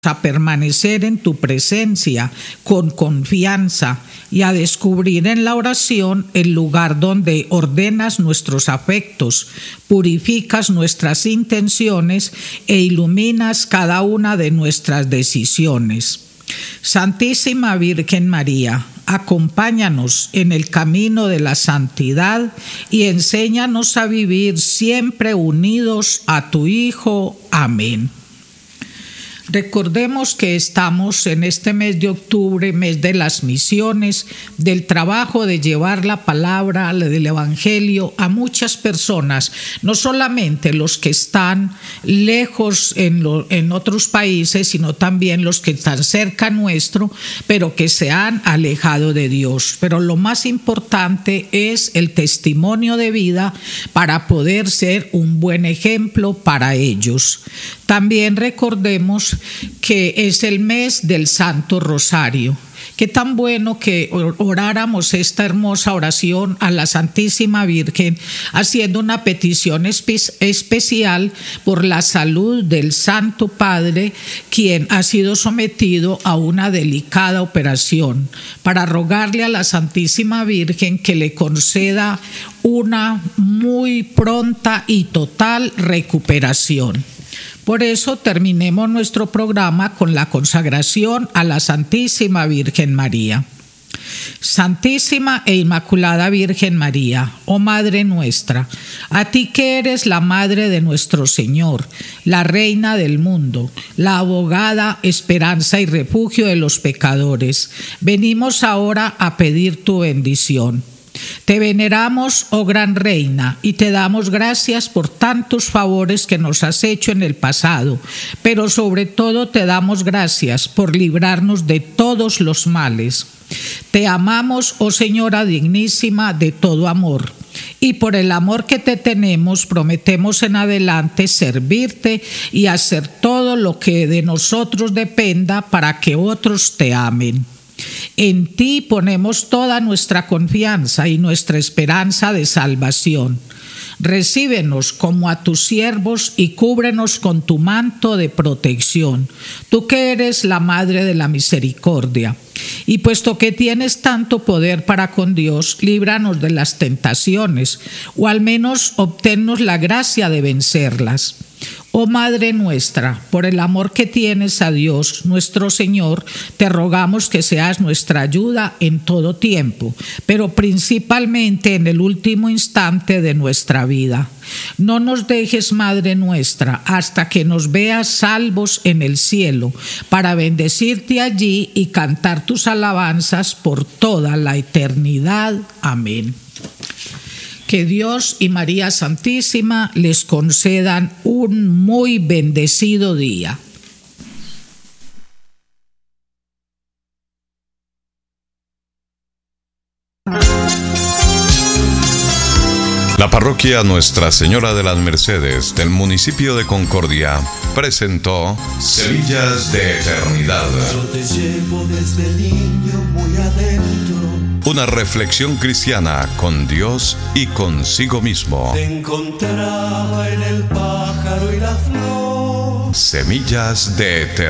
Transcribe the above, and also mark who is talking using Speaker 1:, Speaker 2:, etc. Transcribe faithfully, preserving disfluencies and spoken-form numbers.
Speaker 1: a permanecer en tu presencia con confianza y a descubrir en la oración el lugar donde ordenas nuestros afectos, purificas nuestras intenciones e iluminas cada una de nuestras decisiones. Santísima Virgen María, acompáñanos en el camino de la santidad y enséñanos a vivir siempre unidos a tu Hijo. Amén. Recordemos que estamos en este mes de octubre, mes de las misiones, del trabajo de llevar la palabra del Evangelio a muchas personas, no solamente los que están lejos en, lo, en otros países, sino también los que están cerca nuestro, pero que se han alejado de Dios. Pero lo más importante es el testimonio de vida para poder ser un buen ejemplo para ellos. También recordemos que es el mes del Santo Rosario. Qué tan bueno que oráramos esta hermosa oración a la Santísima Virgen, haciendo una petición espe- especial por la salud del Santo Padre, quien ha sido sometido a una delicada operación, para rogarle a la Santísima Virgen que le conceda una muy pronta y total recuperación. Por eso terminemos nuestro programa con la consagración a la Santísima Virgen María. Santísima e Inmaculada Virgen María, oh Madre nuestra, a ti que eres la Madre de nuestro Señor, la Reina del mundo, la abogada, esperanza y refugio de los pecadores, venimos ahora a pedir tu bendición. Te veneramos, oh gran Reina, y te damos gracias por tantos favores que nos has hecho en el pasado, pero sobre todo te damos gracias por librarnos de todos los males. Te amamos, oh Señora dignísima de todo amor, y por el amor que te tenemos prometemos en adelante servirte y hacer todo lo que de nosotros dependa para que otros te amen. En ti ponemos toda nuestra confianza y nuestra esperanza de salvación. Recíbenos como a tus siervos y cúbrenos con tu manto de protección, tú que eres la Madre de la Misericordia. Y puesto que tienes tanto poder para con Dios, líbranos de las tentaciones, o al menos obténnos la gracia de vencerlas. Oh Madre nuestra, por el amor que tienes a Dios, nuestro Señor, te rogamos que seas nuestra ayuda en todo tiempo, pero principalmente en el último instante de nuestra vida. No nos dejes, Madre nuestra, hasta que nos veas salvos en el cielo, para bendecirte allí y cantar tus alabanzas por toda la eternidad. Amén. Que Dios y María Santísima les concedan un muy bendecido día.
Speaker 2: La parroquia Nuestra Señora de las Mercedes del municipio de Concordia presentó Semillas de Eternidad.
Speaker 3: Yo te llevo desde niño muy adentro.
Speaker 2: Una reflexión cristiana con Dios y consigo mismo.
Speaker 3: Te encontraba en el pájaro y la flor.
Speaker 2: Semillas de Eternidad.